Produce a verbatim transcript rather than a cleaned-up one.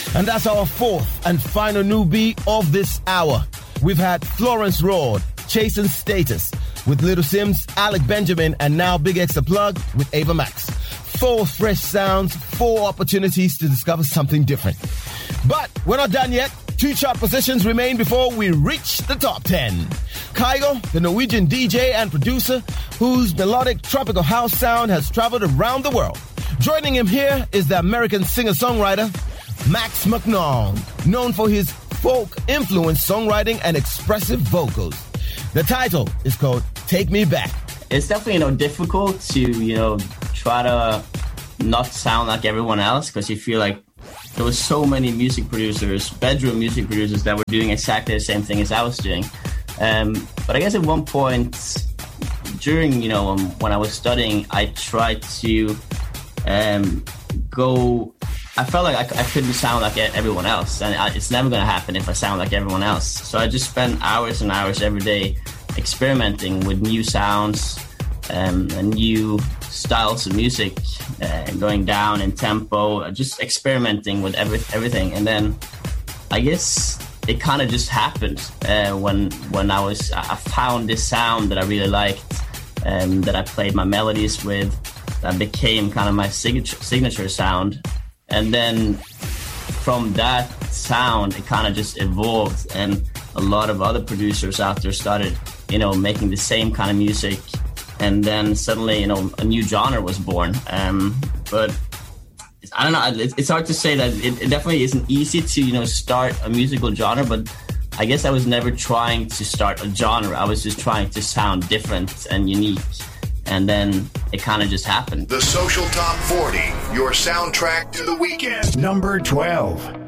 And that's our fourth and final newbie of this hour. We've had Florence Road, Chasing Status, with Little Sims, Alec Benjamin, and now Big X The Plug with Ava Max. Four fresh sounds, four opportunities to discover something different. But we're not done yet. Two chart positions remain before we reach the top ten. Kygo, the Norwegian D J and producer, whose melodic tropical house sound has traveled around the world. Joining him here is the American singer-songwriter, Max McNaughton, known for his folk-influenced songwriting and expressive vocals. The title is called Take Me Back. It's definitely, you know, difficult to, you know, try to not sound like everyone else, because you feel like there was so many music producers, bedroom music producers, that were doing exactly the same thing as I was doing. Um, but I guess at one point during, you know, um, when I was studying, I tried to um, go... I felt like I, I couldn't sound like everyone else, and I, it's never going to happen if I sound like everyone else. So I just spent hours and hours every day experimenting with new sounds um, and new styles of music, uh, going down in tempo, just experimenting with every, everything. And then I guess it kind of just happened uh, when when I was I found this sound that I really liked, um, that I played my melodies with, that became kind of my signature, signature sound. And then from that sound, it kind of just evolved, and a lot of other producers out there started, you know, making the same kind of music. And then suddenly, you know, a new genre was born. Um, but I don't know, it's hard to say that it, it definitely isn't easy to, you know, start a musical genre, but I guess I was never trying to start a genre. I was just trying to sound different and unique. And then it kind of just happened. The Social Top forty, your soundtrack to the weekend. Number twelve.